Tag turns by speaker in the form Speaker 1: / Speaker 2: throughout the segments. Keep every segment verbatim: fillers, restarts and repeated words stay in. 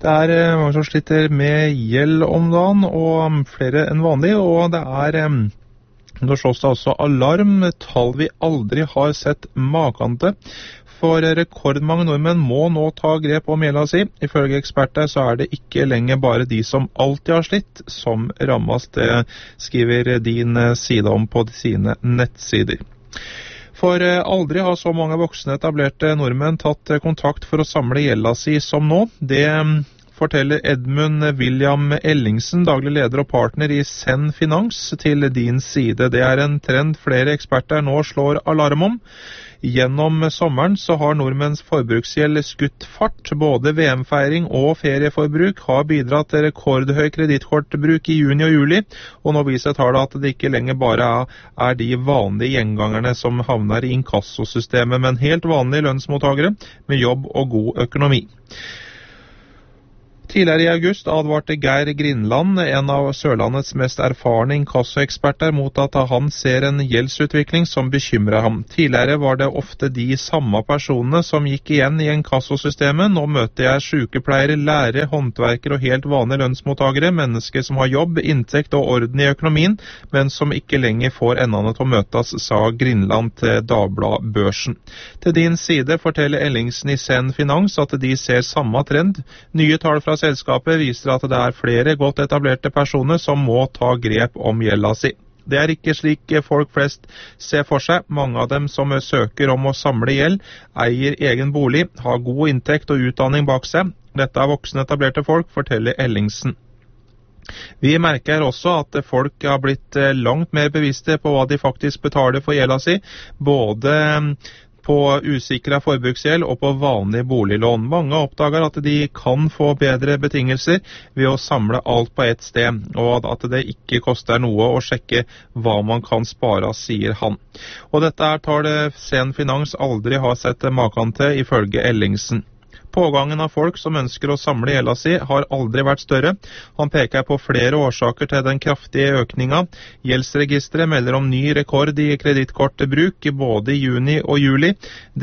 Speaker 1: Det er eh, mange som sliter med gjeld om dagen, og flere enn vanlig, og det er eh, nå slås det også alarm, tall vi aldri har sett maken til. For rekordmange nordmenn må nå ta grep om gjelda si. Ifølge eksperter så er det ikke lenger bare de som alltid har slitt som rammes. Det skriver din side om på sine nettsider. For aldri har så mange voksne etablerte nordmenn tatt kontakt for å samle gjelda si som nå. Det forteller Edmund William Ellingsen, daglig leder og partner i Send Finans, til din side. Det er en trend flere eksperter nå slår alarm om. Gjennom sommeren så har nordmenns forbruksgjeld skutt fart. Både V M-feiring og ferieforbruk har bidratt til rekordhøy kredittkortbruk i juni og juli, og nå viser tallet at det ikke lenger bare er de vanlige gjengangerne som havner i inkassosystemet, men helt vanlige lønnsmottagere med jobb og god økonomi. Tidligere i august advarte Geir Grindland, en av Sørlandets mest erfarne inkassoeksperter, mot at han ser en gjeldsutvikling som bekymrer ham. Tidligere var det ofte de samme personene som gikk igjen i inkassosystemet. Nå møter jeg sykepleiere, lærere, håndverkere og helt vanlige lønnsmottagere, mennesker som har jobb, inntekt og orden i økonomien, men som ikke lenger får endene til å møtes, sa Grindland til Dagbladet Børsen. Til din side forteller Ellingsen i Send Finans at de ser samme trend. Nye tall fra selskapet viser at det er flere godt etablerte personer som må ta grep om gjelda si. Det er ikke slik folk flest ser for seg. Mange av dem som søker om å samle gjeld, eier egen bolig, har god inntekt og utdanning bak seg. Dette er voksne etablerte folk, forteller Ellingsen. Vi merker også at folk har blitt langt mer bevisste på hva de faktisk betaler for gjelda si, både på usikret forbruksgjeld og på vanlige boliglån. Mange oppdager at de kan få bedre betingelser ved å samle alt på ett sted, og at det ikke koster noe å sjekke hva man kan spare, sier han. Og dette er tallet Send Finans aldri har sett maken til, ifølge Ellingsen. Pågangen av folk som ønsker å samle gjelda si har aldri vært større. Han peker på flere årsaker til den kraftige økninga. Gjeldsregisteret melder om ny rekord i kredittkortbruk både i juni og juli,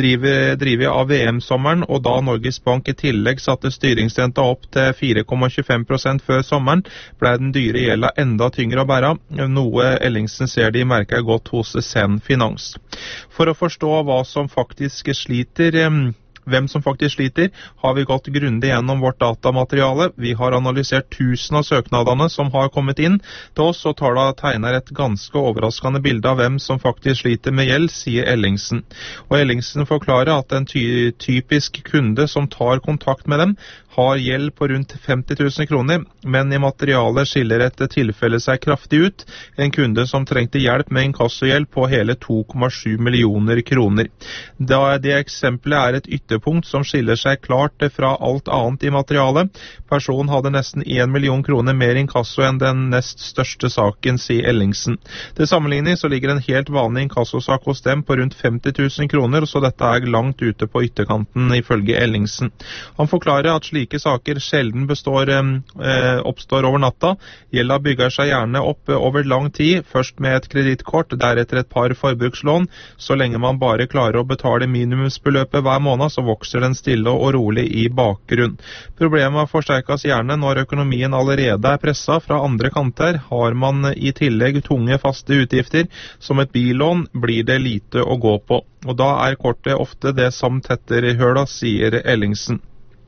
Speaker 1: drivet av V M-sommeren, og da Norges Bank i tillegg satte styringsrenta opp til fire komma tjuefem prosent før sommeren, ble den dyre gjelda enda tyngre å bære, noe Ellingsen ser de merker godt hos Send Finans. For å forstå hva som faktisk sliter Hvem som faktisk sliter, har vi gått grundig gjennom vårt datamateriale. Vi har analysert tusen av søknadene som har kommet inn til oss, og tallene tegner et ganske overraskende bilde av hvem som faktisk sliter med gjeld, sier Ellingsen. Og Ellingsen forklarer at en ty typisk kunde som tar kontakt med dem, har gjeld på rundt femti tusen kroner, men i materialet skiller et tilfelle seg kraftig ut. En kunde som trengte hjelp med inkassogjeld på hele to komma sju millioner kroner. Da det eksempelet er et ytterpunkt som skiller seg klart fra alt annet i materialet. Personen hadde nesten en million kroner mer inkasso enn den nest største saken, sier Ellingsen. Til sammenligning så ligger en helt vanlig inkassosak hos dem på rundt femti tusen kroner, så dette er langt ute på ytterkanten, ifølge Ellingsen. Han forklarer at slike saker sjelden består, eh, oppstår over natta. Gjelda bygger seg gjerne opp over lang tid, først med et kredittkort, deretter et par forbrukslån. Så lenge man bare klarer å betale minimumsbeløpet hver måned, så vokser den stille og rolig i bakgrunn. Problemet forsterkes gjerne når økonomien allerede er presset fra andre kanter. Har man i tillegg tunge faste utgifter, som et billån, blir det lite å gå på. Og da er kortet ofte det som tetter høla, sier Ellingsen.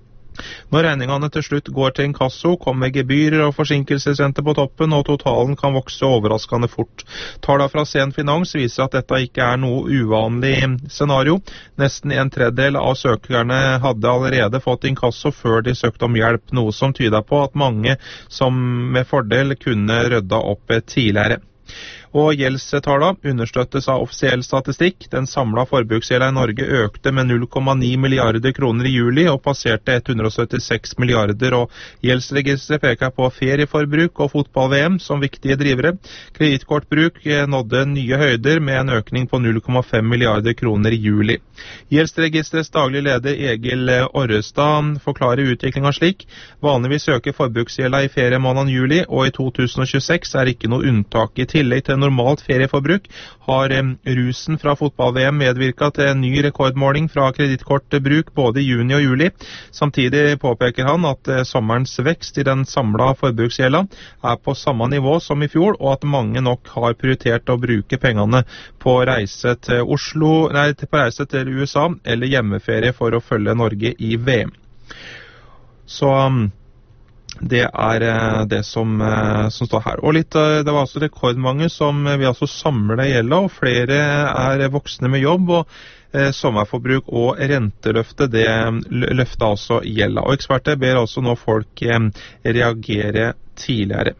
Speaker 1: Når regningene til slutt går til inkasso, kommer gebyrer og forsinkelsesrente på toppen, og totalen kan vokse overraskende fort. Tallene fra Send Finans viser at dette ikke er noe uvanlig scenario. Nesten en tredjedel av søkerne hadde allerede fått inkasso før de søkte om hjelp, noe som tyder på at mange som med fordel kunne rydda opp tidligere. Og gjeldstallene understøttes av offisiell statistikk. Den samlede forbruksgjelda i Norge økte med null komma ni milliarder kroner i juli og passerte hundre og syttiseks milliarder, og gjeldsregisteret peker på ferieforbruk og fotball-V M som viktige drivere. Kredittkortbruk nådde nye høyder med en økning på null komma fem milliarder kroner i juli. Gjeldsregisterets daglig leder Egil Orrestad forklarer utviklingen slik: vanligvis øker forbruksgjelda i feriemåneden juli, og i to tusen og tjueseks er ikke noe unntak. I tillegg til normalt ferieforbruk, har rusen fra fotball-V M medvirket til en ny rekordmåling fra kredittkortbruk både i juni og juli. Samtidig påpeker han at sommerens vekst i den samlede forbruksgjelda er på samme nivå som i fjor, og at mange nok har prioritert å bruke pengene på reise til Oslo, nei, på reise til U S A eller hjemmeferie for å følge Norge i V M. Så det er det som, som står her. Og litt, det var altså rekordmange som vil altså samle gjelda, og flere er voksne med jobb, og eh, sommerforbruk og renteløfte, det løfter altså gjelda. Og eksperter ber altså nå folk eh, reagere tidligere.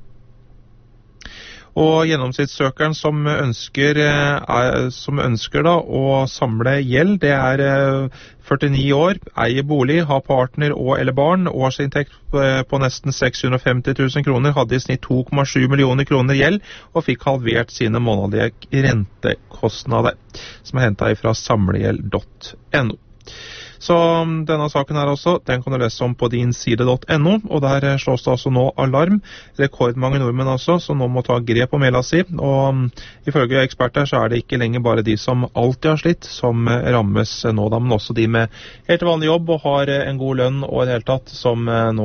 Speaker 1: Og gjennomsnittssøkeren som ønsker, er, som ønsker da, å samle gjeld, det er førtini år, eier bolig, har partner og eller barn, årsinntekt på nesten seks hundre og femti tusen kroner, hadde i snitt to komma sju millioner kroner gjeld, og fikk halvert sine månedlige rentekostnader, som er hentet fra samlegjeld punktum no. Så denne saken her også, den kan du lese om på din side punktum no, og der slås det altså nå alarm. Rekordmange nordmenn altså, som nå må ta grep om gjelda si, og ifølge eksperter så er det ikke lenger bare de som alltid har slitt, som rammes nå da, men også de med helt vanlig jobb og har en god lønn og i det hele tatt, som nå